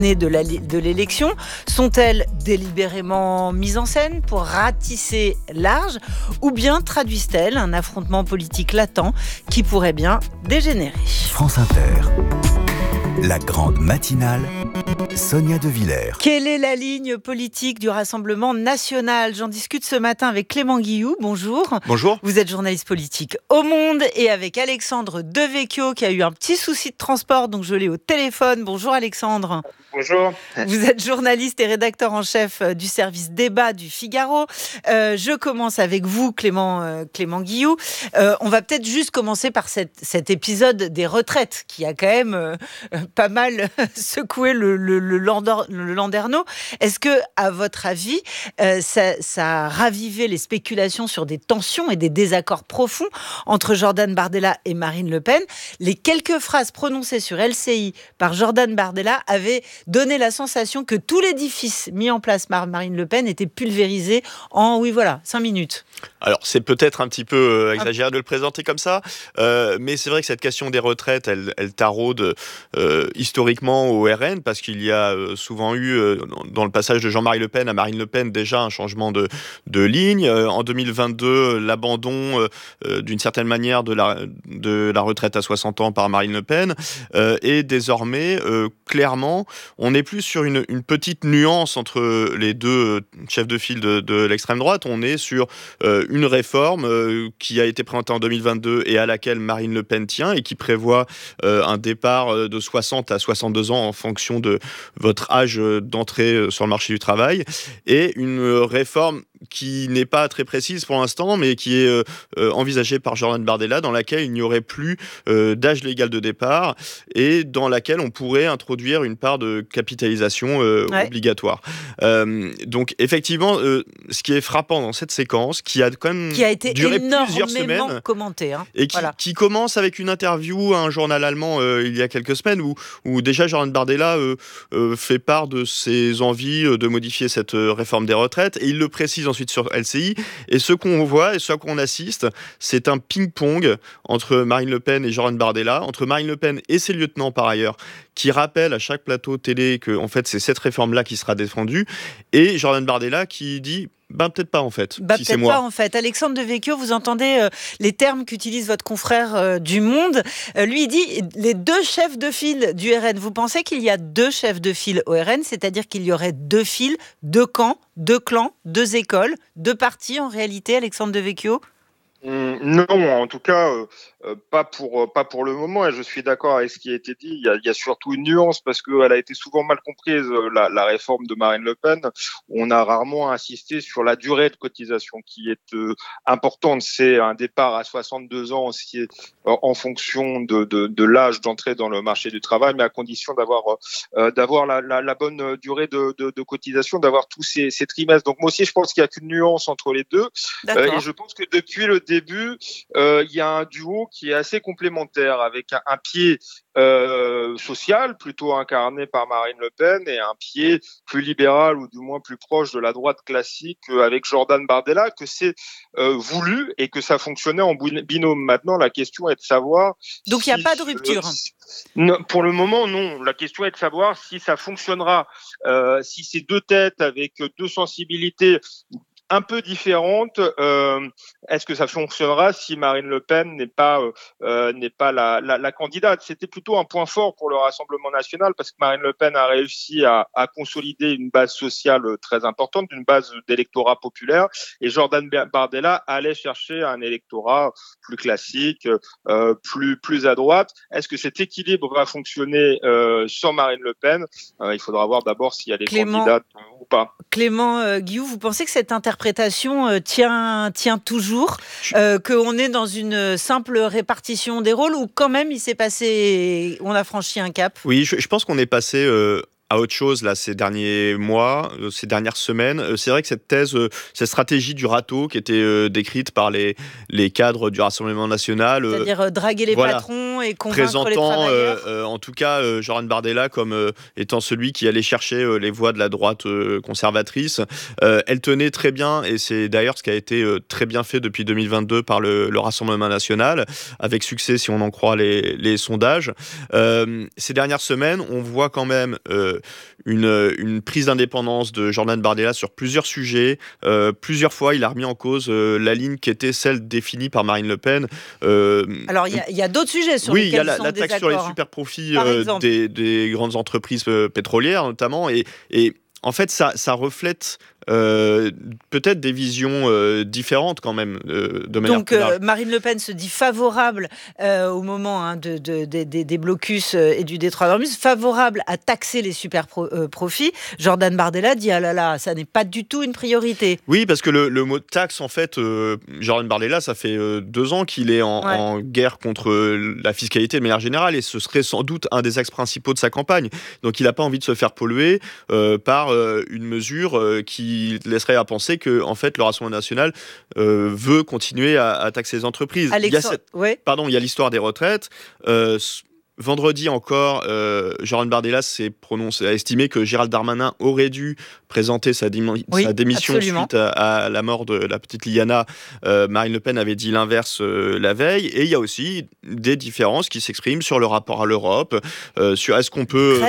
de l'élection sont-elles délibérément mises en scène pour ratisser large ou bien traduisent-elles un affrontement politique latent qui pourrait bien dégénérer ? France Inter, la grande matinale, Sonia De Villers. Quelle est la ligne politique du Rassemblement national ? J'en discute ce matin avec Clément Guilloux. Bonjour. Bonjour. Vous êtes journaliste politique au Monde et avec Alexandre Devecchio qui a eu un petit souci de transport, donc je l'ai au téléphone. Bonjour Alexandre. Bonjour. Vous êtes journaliste et rédacteur en chef du service débat du Figaro. Je commence avec vous, Clément Guilloux. On va peut-être juste commencer par cet épisode des retraites qui a quand même pas mal secoué le landerneau. Est-ce que, à votre avis, ça a ravivé les spéculations sur des tensions et des désaccords profonds entre Jordan Bardella et Marine Le Pen ? Les quelques phrases prononcées sur LCI par Jordan Bardella avaient donné la sensation que tout l'édifice mis en place par Marine Le Pen était pulvérisé en, 5 minutes. Alors, c'est peut-être un petit peu exagéré de le présenter comme ça, mais c'est vrai que cette question des retraites, elle taraude historiquement au RN, parce qu'il y a souvent eu, dans le passage de Jean-Marie Le Pen à Marine Le Pen, déjà un changement de ligne. En 2022, l'abandon, d'une certaine manière, de la retraite à 60 ans par Marine Le Pen. Et désormais, clairement, on n'est plus sur une petite nuance entre les deux chefs de file de l'extrême droite. On est sur une réforme qui a été présentée en 2022 et à laquelle Marine Le Pen tient et qui prévoit un départ de 60 à 62 ans en fonction de votre âge d'entrée sur le marché du travail, et une réforme qui n'est pas très précise pour l'instant, mais qui est envisagée par Jordan Bardella, dans laquelle il n'y aurait plus d'âge légal de départ et dans laquelle on pourrait introduire une part de capitalisation obligatoire. Donc effectivement, ce qui est frappant dans cette séquence, qui a quand même duré plusieurs semaines, commenté, et qui commence avec une interview à un journal allemand il y a quelques semaines, où déjà Jordan Bardella fait part de ses envies de modifier cette réforme des retraites, et il le précise ensuite sur LCI. Et ce qu'on voit et ce à quoi on assiste, c'est un ping-pong entre Marine Le Pen et Jordan Bardella, entre Marine Le Pen et ses lieutenants par ailleurs, qui rappellent à chaque plateau télé que en fait c'est cette réforme-là qui sera défendue, et Jordan Bardella qui dit peut-être pas en fait, si c'est moi. Pas en fait. Alexandre Devecchio, vous entendez les termes qu'utilise votre confrère du Monde. Lui, il dit les deux chefs de file du RN. Vous pensez qu'il y a deux chefs de file au RN, c'est-à-dire qu'il y aurait deux files, deux camps, deux clans, deux écoles, deux partis en réalité, Alexandre Devecchio ? Non, en tout cas, pas pour le moment. Et je suis d'accord avec ce qui a été dit. Il y a surtout une nuance, parce qu'elle a été souvent mal comprise, la réforme de Marine Le Pen. On a rarement insisté sur la durée de cotisation qui est importante. C'est un départ à 62 ans aussi, en fonction de l'âge d'entrée dans le marché du travail, mais à condition d'avoir la bonne durée de cotisation, d'avoir tous ces trimestres. Donc moi aussi, je pense qu'il y a qu'une nuance entre les deux. Et je pense que depuis le début, il y a un duo qui est assez complémentaire, avec un pied social, plutôt incarné par Marine Le Pen, et un pied plus libéral, ou du moins plus proche de la droite classique, avec Jordan Bardella, que c'est voulu et que ça fonctionnait en binôme. Maintenant, la question est de savoir... Donc il n'y a pas de rupture. Non, pour le moment, non. La question est de savoir si ça fonctionnera, si ces deux têtes avec deux sensibilités un peu différente, est-ce que ça fonctionnera si Marine Le Pen n'est pas la candidate ? C'était plutôt un point fort pour le Rassemblement national, parce que Marine Le Pen a réussi à consolider une base sociale très importante, une base d'électorat populaire, et Jordan Bardella allait chercher un électorat plus classique, plus à droite. Est-ce que cet équilibre va fonctionner sans Marine Le Pen ? Il faudra voir d'abord si elle est candidate ou pas. Clément Guilloux, vous pensez que cette interprétation tient toujours, qu'on est dans une simple répartition des rôles, ou quand même on a franchi un cap ? Oui, je pense qu'on est passé à autre chose là ces derniers mois, ces dernières semaines. C'est vrai que cette stratégie du râteau qui était décrite par les cadres du Rassemblement national, c'est-à-dire draguer les patrons et convaincre les travailleurs, en tout cas Jordan Bardella comme étant celui qui allait chercher les voix de la droite conservatrice. Elle tenait très bien, et c'est d'ailleurs ce qui a été très bien fait depuis 2022 par le Rassemblement national, avec succès si on en croit les sondages. Ces dernières semaines, on voit quand même une prise d'indépendance de Jordan Bardella sur plusieurs sujets. Plusieurs fois, il a remis en cause la ligne qui était celle définie par Marine Le Pen. Alors, il y a d'autres sujets sur lesquels ils sont la taxe sur les super profits des grandes entreprises pétrolières, notamment. Et en fait, ça reflète peut-être des visions différentes quand même de manière Donc plus large. Marine Le Pen se dit favorable au moment des blocus et du détroit d'Ormuz, favorable à taxer les super profits. Jordan Bardella dit ah là là, ça n'est pas du tout une priorité. Oui, parce que le mot taxe, en fait, Jordan Bardella, ça fait 2 ans qu'il est en guerre contre la fiscalité de manière générale, et ce serait sans doute un des axes principaux de sa campagne. Donc il n'a pas envie de se faire polluer par une mesure qui laisserait à penser que en fait, le Rassemblement national veut continuer à taxer les entreprises. Il y a l'histoire des retraites. Vendredi encore, Jordan Bardella a estimé que Gérald Darmanin aurait dû présenter sa démission suite à la mort de la petite Liana. Marine Le Pen avait dit l'inverse la veille. Et il y a aussi des différences qui s'expriment sur le rapport à l'Europe, sur est-ce qu'on peut...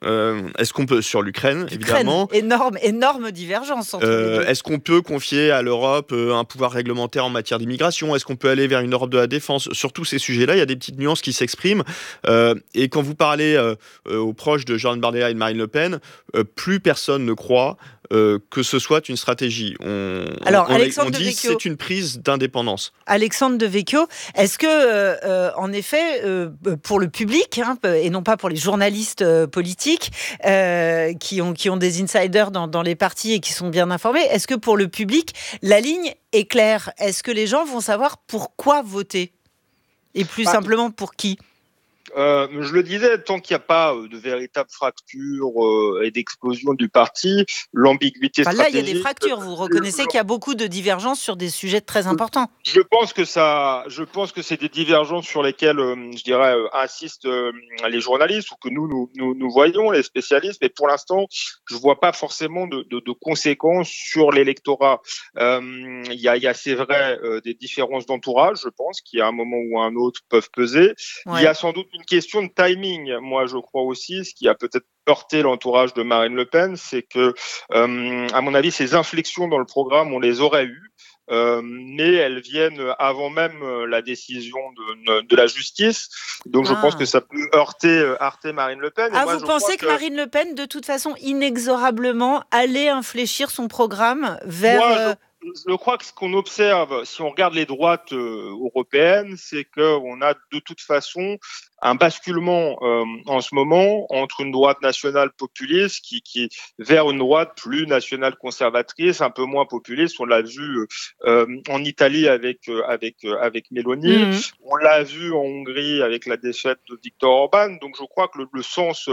sur l'Ukraine, évidemment. Énorme divergence entre les deux. Est-ce qu'on peut confier à l'Europe un pouvoir réglementaire en matière d'immigration ? Est-ce qu'on peut aller vers une Europe de la défense ? Sur tous ces sujets-là, il y a des petites nuances qui s'expriment. Et quand vous parlez aux proches de Jordan Bardella et de Marine Le Pen, plus personne ne croit que ce soit une stratégie. On dit que c'est une prise d'indépendance. Alexandre Devecchio, est-ce que, en effet, pour le public, et non pas pour les journalistes politiques qui ont des insiders dans les partis et qui sont bien informés, est-ce que pour le public, la ligne est claire ? Est-ce que les gens vont savoir pourquoi voter ? Et plus simplement pour qui ? Je le disais, tant qu'il n'y a pas de véritable fracture et d'explosion du parti, l'ambiguïté stratégique... Là, il y a des fractures. Vous reconnaissez qu'il y a beaucoup de divergences sur des sujets très importants. Je pense que c'est des divergences sur lesquelles, insistent les journalistes ou que nous voyons, les spécialistes. Mais pour l'instant, je vois pas forcément de conséquences sur l'électorat. Il y a, c'est vrai, des différences d'entourage, je pense, qui à un moment ou à un autre peuvent peser. Ouais. Il y a sans doute une question de timing. Moi, je crois aussi, ce qui a peut-être heurté l'entourage de Marine Le Pen, c'est que, à mon avis, ces inflexions dans le programme, on les aurait eues. Mais elles viennent avant même la décision de la justice. Donc je pense que ça peut heurter Marine Le Pen. Et vous pensez que Marine Le Pen, de toute façon, inexorablement, allait infléchir son programme vers... Je crois que ce qu'on observe, si on regarde les droites européennes, c'est qu'on a de toute façon un basculement en ce moment entre une droite nationale populiste qui vers une droite plus nationale conservatrice, un peu moins populiste. On l'a vu en Italie avec Meloni, on l'a vu en Hongrie avec la défaite de Viktor Orban. Donc je crois que le sens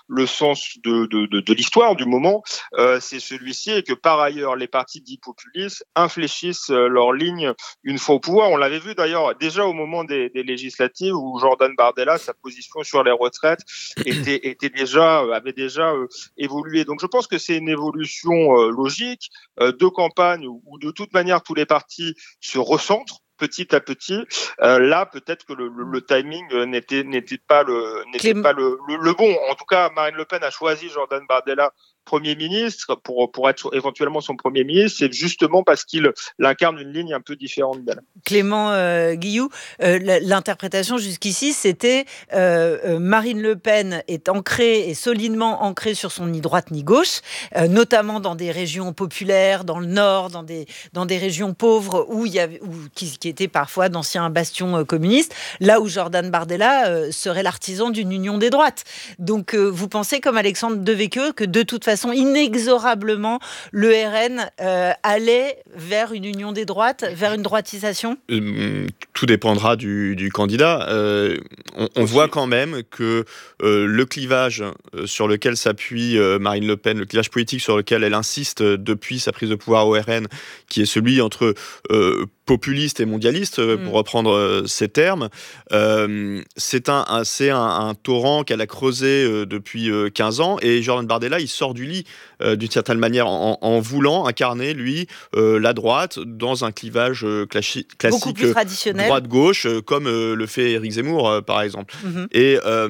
de l'histoire du moment, c'est celui-ci, et que par ailleurs les partis dits populistes infléchissent leur ligne une fois au pouvoir. On l'avait vu d'ailleurs déjà au moment des législatives où Jordan Bardella, sa position sur les retraites avait déjà évolué. Donc je pense que c'est une évolution logique de campagne où de toute manière tous les partis se recentrent petit à petit. Là, peut-être que le timing n'était pas le bon. En tout cas, Marine Le Pen a choisi Jordan Bardella Premier ministre pour être éventuellement son Premier ministre, c'est justement parce qu'il incarne une ligne un peu différente d'elle. Clément Guilloux, l'interprétation jusqu'ici, c'était Marine Le Pen est ancrée et solidement ancrée sur son ni droite ni gauche, notamment dans des régions populaires, dans le Nord, dans des régions pauvres qui étaient parfois d'anciens bastions communistes, là où Jordan Bardella serait l'artisan d'une union des droites. Donc vous pensez, comme Alexandre Devecchio, que de toute façon, inexorablement, le RN allait vers une union des droites, vers une droitisation ? Tout dépendra du candidat. On voit quand même que le clivage sur lequel s'appuie Marine Le Pen, le clivage politique sur lequel elle insiste depuis sa prise de pouvoir au RN, qui est celui entre populiste et mondialiste, pour reprendre ces termes, c'est un torrent qu'elle a creusé depuis 15 ans, et Jordan Bardella, il sort du lit d'une certaine manière en voulant incarner, lui, la droite dans un clivage classique, beaucoup plus traditionnel, droite-gauche, comme le fait Éric Zemmour, par exemple. Et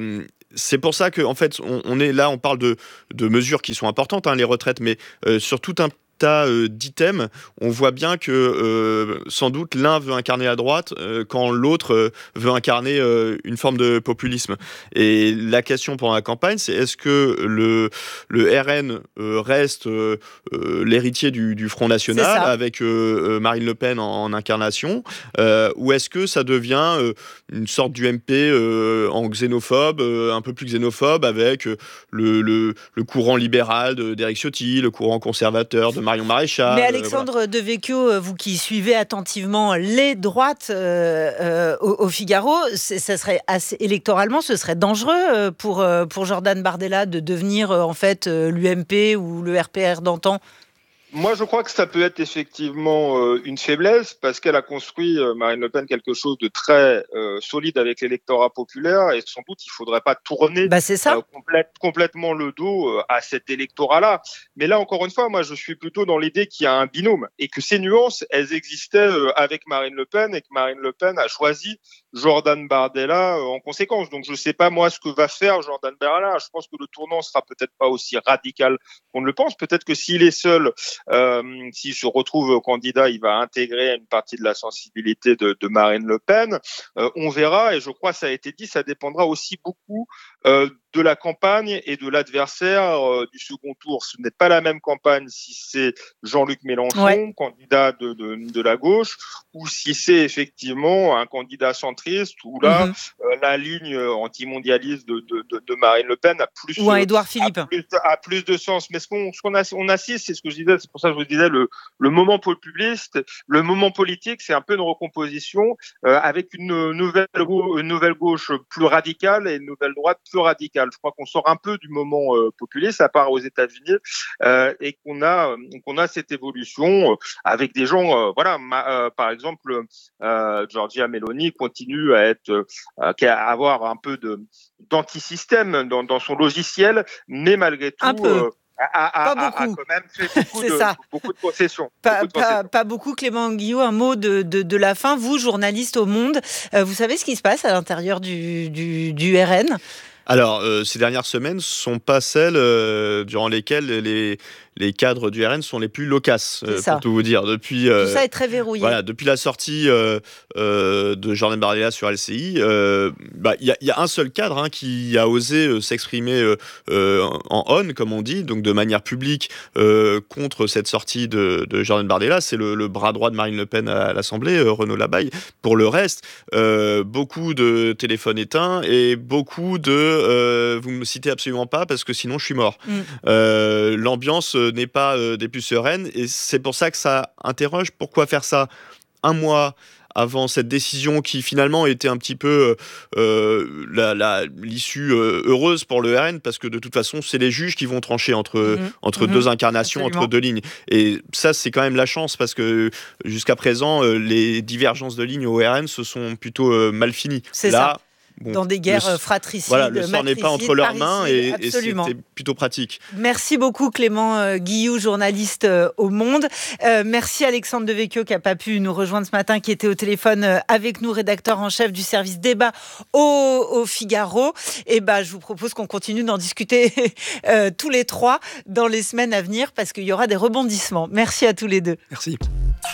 c'est pour ça que en fait, on est là, on parle de mesures qui sont importantes, les retraites, mais sur tout un tas d'items, on voit bien que sans doute l'un veut incarner la droite quand l'autre veut incarner une forme de populisme. Et la question pendant la campagne, c'est est-ce que le RN reste l'héritier du Front National avec Marine Le Pen en incarnation, ou est-ce que ça devient une sorte d'UMP en xénophobe, un peu plus xénophobe, avec le courant libéral d'Éric Ciotti, le courant conservateur de Marion Maréchal. Mais Alexandre Devecchio, vous qui suivez attentivement les droites au Figaro, ça serait électoralement, ce serait dangereux pour Jordan Bardella de devenir en fait l'UMP ou le RPR d'antan. Moi, je crois que ça peut être effectivement une faiblesse parce qu'elle a construit, Marine Le Pen, quelque chose de très solide avec l'électorat populaire et sans doute il ne faudrait pas tourner complètement le dos à cet électorat-là. Mais là, encore une fois, moi, je suis plutôt dans l'idée qu'il y a un binôme et que ces nuances, elles existaient avec Marine Le Pen et que Marine Le Pen a choisi Jordan Bardella en conséquence. Donc, je ne sais pas, moi, ce que va faire Jordan Bardella. Je pense que le tournant sera peut-être pas aussi radical qu'on ne le pense. Peut-être que s'il est seul, s'il se retrouve candidat, il va intégrer une partie de la sensibilité de Marine Le Pen. On verra, et je crois que ça a été dit, ça dépendra aussi beaucoup de la campagne et de l'adversaire du second tour. Ce n'est pas la même campagne si c'est Jean-Luc Mélenchon, candidat de la gauche, ou si c'est effectivement un candidat centriste, où là, la ligne antimondialiste de Marine Le Pen a plus, ou un Édouard Philippe. A plus de sens. Mais on assiste, c'est ce que je disais, c'est pour ça que je vous disais, le moment populiste, le moment politique, c'est un peu une recomposition avec une nouvelle gauche plus radicale et une nouvelle droite plus radicale. Je crois qu'on sort un peu du moment populiste, à part aux États-Unis, et qu'on a cette évolution avec des gens, par exemple, Giorgia Meloni continue à avoir un peu d'antisystème dans son logiciel, mais malgré tout. Pas beaucoup. A quand même fait beaucoup de concessions. Pas beaucoup. Clément Guillou, un mot de la fin. Vous, journaliste au Monde, vous savez ce qui se passe à l'intérieur du RN ? Alors, ces dernières semaines ne sont pas celles durant lesquelles les cadres du RN sont les plus loquaces, pour tout vous dire. Depuis, tout ça est très verrouillé. Voilà, depuis la sortie de Jordan Bardella sur LCI, il y a un seul cadre qui a osé s'exprimer en on, comme on dit, donc de manière publique, contre cette sortie de Jordan Bardella. C'est le bras droit de Marine Le Pen à l'Assemblée, Renaud Labaille. Pour le reste, beaucoup de téléphones éteints et beaucoup de vous me citez absolument pas parce que sinon je suis mort. L'ambiance n'est pas des plus sereines et c'est pour ça que ça interroge. Pourquoi faire ça un mois avant cette décision qui finalement était un petit peu l'issue heureuse pour le RN, parce que de toute façon c'est les juges qui vont trancher entre deux incarnations, entre deux lignes, et ça c'est quand même la chance, parce que jusqu'à présent les divergences de lignes au RN se sont plutôt mal finies. C'est là ça. Dans des guerres fratricides, voilà, le sort n'est pas entre leurs mains et c'était plutôt pratique. Merci beaucoup Clément Guillou, journaliste au Monde. Merci Alexandre Devecchio qui n'a pas pu nous rejoindre ce matin, qui était au téléphone avec nous, rédacteur en chef du service débat au Figaro. Et je vous propose qu'on continue d'en discuter tous les trois dans les semaines à venir, parce qu'il y aura des rebondissements. Merci à tous les deux. Merci.